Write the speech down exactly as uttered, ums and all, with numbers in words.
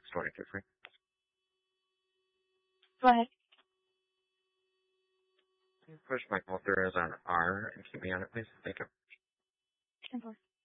story two three. Go ahead. Push my call through as an R and keep me on it, please. Thank you. ten four.